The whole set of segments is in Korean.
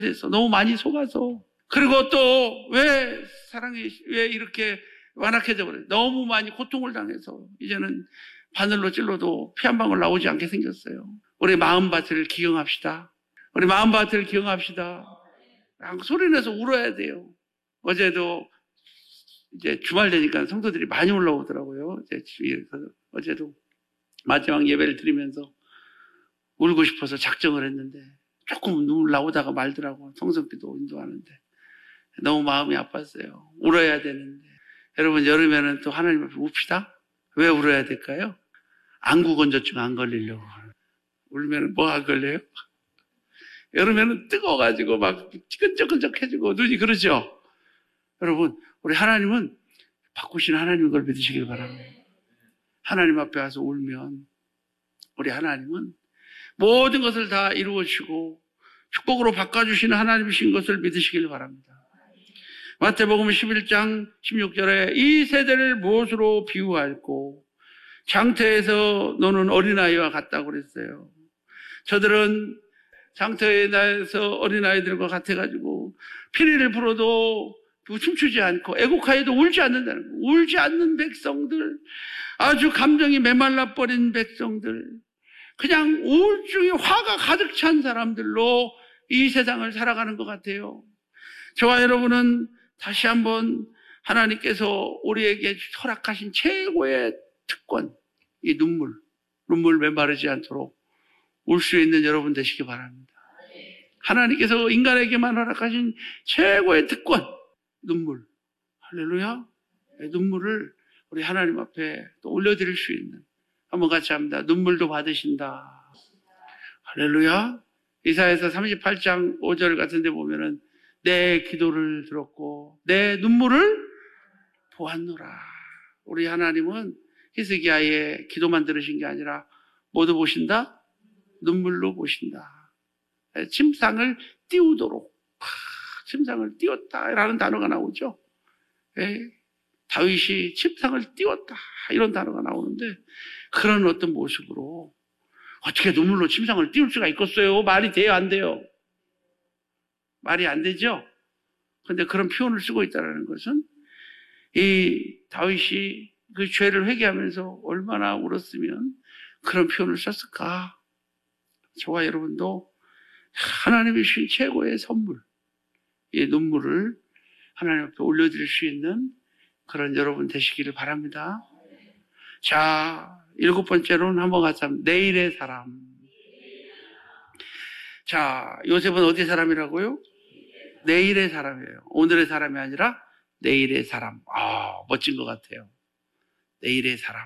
돼서 너무 많이 속아서. 그리고 또 왜 사랑이 왜 이렇게 완악해져 버려요? 너무 많이 고통을 당해서 이제는 바늘로 찔러도 피 한 방울 나오지 않게 생겼어요. 우리 마음밭을 기경합시다. 우리 마음밭을 기경합시다. 소리내서 울어야 돼요. 어제도 이제 주말 되니까 성도들이 많이 올라오더라고요. 어제도 마지막 예배를 드리면서 울고 싶어서 작정을 했는데 조금 눈물 나오다가 말더라고. 성성기도 인도하는데 너무 마음이 아팠어요. 울어야 되는데. 여러분, 여름에는 또 하나님 앞에 웁시다. 왜 울어야 될까요? 안구건조증 안 걸리려고. 울면 뭐 안 걸려요? 여름에는 뜨거워가지고 막 끈적끈적해지고 눈이 그러죠. 여러분, 우리 하나님은 바꾸시는 하나님인 걸 믿으시길 바랍니다. 하나님 앞에 와서 울면 우리 하나님은 모든 것을 다 이루어주시고 축복으로 바꿔주시는 하나님이신 것을 믿으시길 바랍니다. 마태복음 11장 16절에 이 세대를 무엇으로 비유할꼬? 장터에서 노는 어린아이와 같다고 그랬어요. 저들은 장터에서 어린아이들과 같아가지고 피리를 불어도 춤추지 않고 애곡하여도 울지 않는다는 거예요. 울지 않는 백성들, 아주 감정이 메말라 버린 백성들, 그냥 우울증이 화가 가득 찬 사람들로 이 세상을 살아가는 것 같아요. 저와 여러분은 다시 한번 하나님께서 우리에게 허락하신 최고의 특권, 이 눈물 메마르지 않도록 울 수 있는 여러분 되시기 바랍니다. 하나님께서 인간에게만 허락하신 최고의 특권, 눈물. 할렐루야. 눈물을 우리 하나님 앞에 또 올려드릴 수 있는, 한번 같이 합니다. 눈물도 받으신다. 할렐루야. 이사야서 38장 5절 같은 데 보면은 내 기도를 들었고 내 눈물을 보았노라. 우리 하나님은 히스기야의 기도만 들으신 게 아니라 뭐도 보신다? 눈물로 보신다. 침상을 띄우도록, 침상을 띄웠다라는 단어가 나오죠. 다윗이 침상을 띄웠다 이런 단어가 나오는데, 그런 어떤 모습으로 어떻게 눈물로 침상을 띄울 수가 있겠어요? 말이 돼요, 안 돼요? 말이 안 되죠? 근데 그런 표현을 쓰고 있다는 것은 이 다윗이 그 죄를 회개하면서 얼마나 울었으면 그런 표현을 썼을까? 저와 여러분도 하나님이 주신 최고의 선물, 이 눈물을 하나님 앞에 올려드릴 수 있는 그런 여러분 되시기를 바랍니다. 자, 7번째로는 한번 같이 합니다. 내일의 사람. 자, 요셉은 어디의 사람이라고요? 내일의 사람이에요. 오늘의 사람이 아니라 내일의 사람. 멋진 것 같아요. 내일의 사람.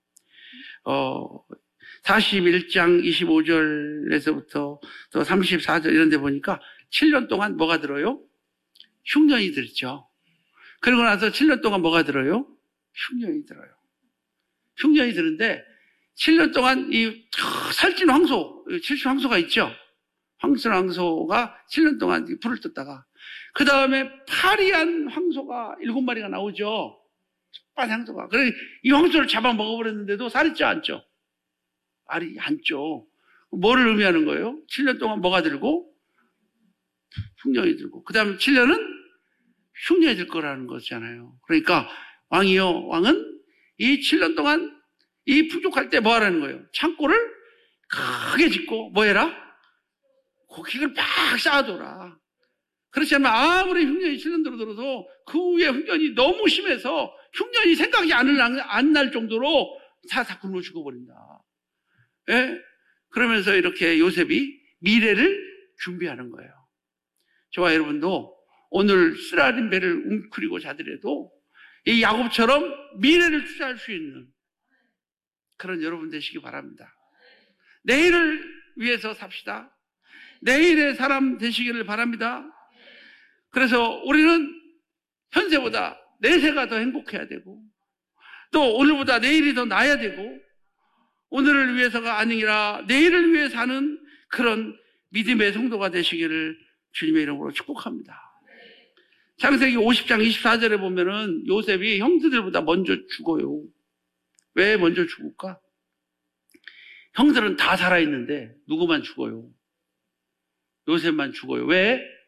41장 25절에서부터 또 34절 이런 데 보니까 7년 동안 뭐가 들어요? 흉년이 들죠. 그러고 나서 7년 동안 뭐가 들어요? 흉년이 들어요. 흉년이 드는데 7년 동안 이 살찐 황소, 칠순 황소가 있죠. 황소가 7년 동안 불을 떴다가 그 다음에 파리한 황소가 7마리가 나오죠. 파리한 황소가. 그래 이 황소를 잡아 먹어버렸는데도 살이 쪄 안 쪄? 알이 안 쪄. 뭐를 의미하는 거예요? 7년 동안 뭐가 들고? 흉년이 들고. 그 다음에 7년은 흉년이 들 거라는 거잖아요. 그러니까 왕은 이 7년 동안 이 풍족할 때 뭐 하라는 거예요? 창고를 크게 짓고 뭐 해라? 고기를 막 쌓아둬라. 그렇지 않으면 아무리 흉년이 7년 들어도 그 후에 흉년이 너무 심해서 흉년이 생각이 안 날 정도로 다 굶어 죽어버린다. 예? 그러면서 이렇게 요셉이 미래를 준비하는 거예요. 저와 여러분도 오늘 쓰라린 배를 웅크리고 자더라도 이 야곱처럼 미래를 투자할 수 있는 그런 여러분 되시기 바랍니다. 내일을 위해서 삽시다. 내일의 사람 되시기를 바랍니다. 그래서 우리는 현세보다 내세가 더 행복해야 되고 또 오늘보다 내일이 더 나아야 되고 오늘을 위해서가 아니라 내일을 위해 사는 그런 믿음의 성도가 되시기를 주님의 이름으로 축복합니다. 창세기 50장 24절에 보면은 요셉이 형제들보다 먼저 죽어요. 왜 먼저 죽을까? 형들은 다 살아있는데 누구만 죽어요? 요셉만 죽어요. 왜?